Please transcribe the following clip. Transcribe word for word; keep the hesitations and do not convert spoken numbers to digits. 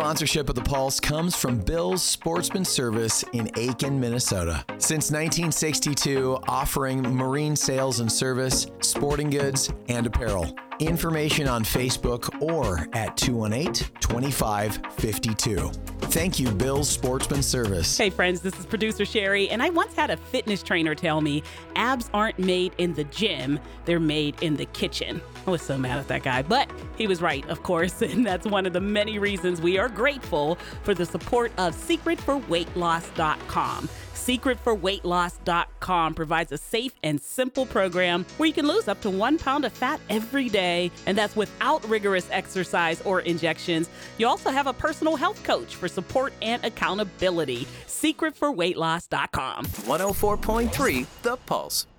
sponsorship of The Pulse comes from Bill's Sportsman Service in Aiken, Minnesota. Since nineteen sixty-two, offering marine sales and service, sporting goods, and apparel. Information on Facebook or at two one eight, two five five two. Thank you, Bill's Sportsman Service. Hey friends, this is producer Sherry, and I once had a fitness trainer tell me abs aren't made in the gym, they're made in the kitchen. I was so mad at that guy, but he was right, of course, and that's one of the many reasons we are grateful for the support of secret for weight loss dot com. secret for weight loss dot com provides a safe and simple program where you can lose up to one pound of fat every day, and that's without rigorous exercise or injections. You also have a personal health coach for support and accountability. secret for weight loss dot com. one oh four point three The Pulse.